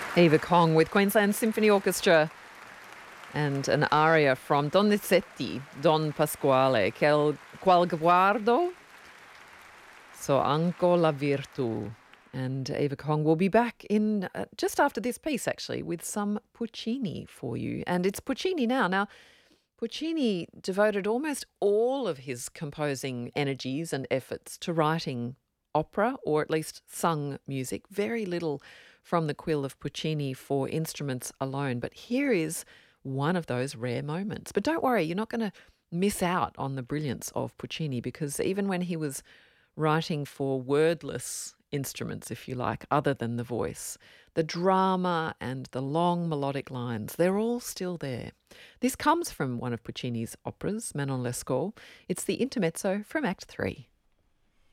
Eva Kong with Queensland Symphony Orchestra and an aria from Donizetti, Don Pasquale, Qual guardo, so anco la virtù. And Eva Kong will be back in just after this piece, actually, with some Puccini for you. And it's Puccini now. Now, Puccini devoted almost all of his composing energies and efforts to writing opera, or at least sung music. Very little from the quill of Puccini for instruments alone. But here is one of those rare moments. But don't worry, you're not going to miss out on the brilliance of Puccini, because even when he was writing for wordless instruments, if you like, other than the voice, the drama and the long melodic lines, they're all still there. This comes from one of Puccini's operas, Manon Lescaut. It's the intermezzo from Act 3.